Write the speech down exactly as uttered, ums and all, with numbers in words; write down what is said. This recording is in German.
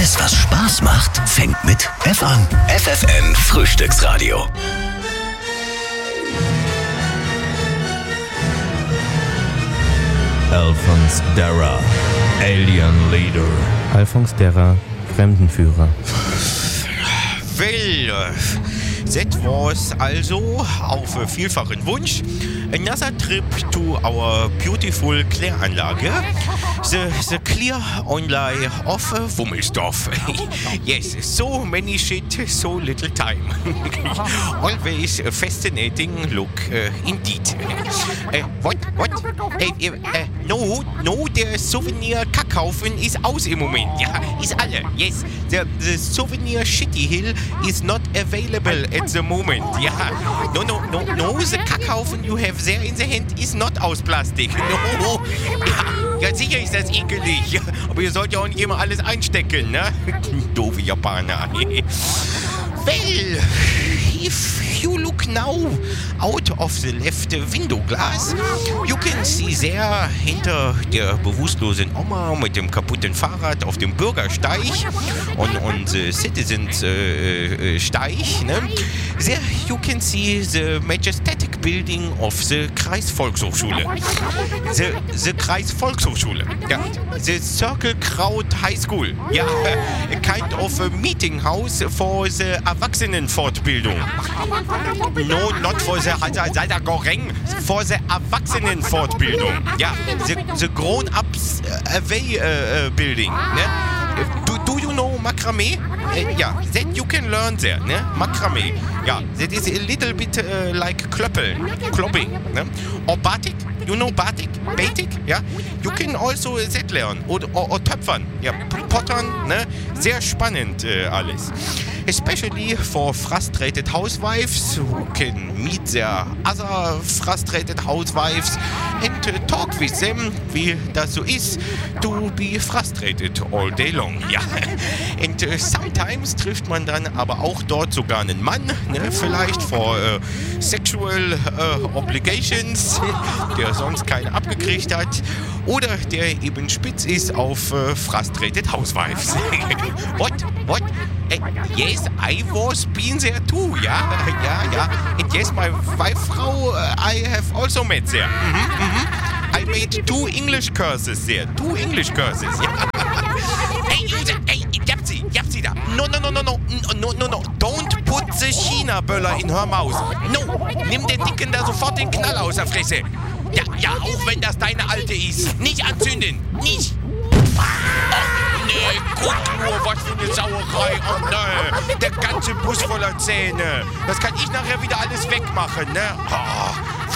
Alles, was Spaß macht, fängt mit F an. F F N Frühstücksradio. Alphonse Darra, Alien Leader. Alphonse Darra, Fremdenführer. Well, that was also, auf vielfachen Wunsch, another trip to our beautiful Kläranlage, the, the clear only of Wummelsdorf. Yes, so many shit, so little time. Always a fascinating look, uh, indeed. Uh, what, what? Uh, uh, no, no, der Souvenir Kackhaufen ist aus im Moment. Ja, ist alle. Yes, the, the Souvenir Shitty Hill is not available at the moment. Ja, no, no, no, no, the Kackhaufen you have there in the hand is not aus Plastik. No. Ja, ja, sicher ist das ekelig. Ja, aber ihr sollt ja auch nicht immer alles einstecken, ne? Doofe Japaner. Well, if you look now out of the left window glass, you can see there hinter der bewusstlosen Oma mit dem kaputten Fahrrad auf dem Bürgersteig und, und the Citizens äh, äh, Steig, ne? There you can see the majestic building of the Kreisvolkshochschule. The, the Kreisvolkshochschule. Ja, the Circle Kraut High School. Ja, a kind of a meeting house for the Erwachsenenfortbildung. No, not for the Alter Goreng, for the Erwachsenenfortbildung. Ja, the, the grown-ups away uh, uh, building. Ne? Do, do you know Makramee? Uh, yeah, that you can learn there, ne? Makramee. Yeah, that is a little bit uh, like Klöppeln, Klopping, ne? Or Batik. You know Batik? Batik? Ja? You can also that learn. Oder, or, or Töpfern. Ja, Pottern, ne? Sehr spannend äh, alles. Especially for frustrated housewives who can meet their other frustrated housewives and uh, talk with them, wie das so ist, to be frustrated all day long. Ja. And uh, sometimes trifft man dann aber auch dort sogar einen Mann, ne? Vielleicht for uh, sexual uh, obligations, der sonst keine abgekriegt hat, oder der eben spitz ist auf uh, frustrated housewives. What? What? Uh, yes, I was been there too, ja, ja, ja. And yes, my wife, Frau, uh, I have also met there. Mm-hmm, mm-hmm. I made two English courses there, two English courses, ja. Hey, User, hey, ich hab sie, ich hab sie da. No, no, no, no, no, no, no, no. Don't put the China-Böller in her mouth. No, nimm den Dicken da sofort den Knall aus der Fresse. Ja, ja, auch wenn das deine Alte ist. Nicht anzünden, nicht. Nee, guck nur, was für eine Sauerei. Oh nee, der ganze Bus voller Zähne. Das kann ich nachher wieder alles wegmachen, ne? Oh.